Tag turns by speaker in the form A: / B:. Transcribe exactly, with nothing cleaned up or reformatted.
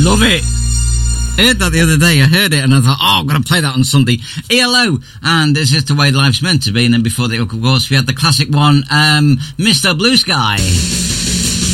A: Love it. I heard that the other day. I heard it and I thought, oh, I'm going to play that on Sunday. E L O, and it's just the way life's meant to be. And then before that, of course, we had the classic one, um, Mister Blue Sky.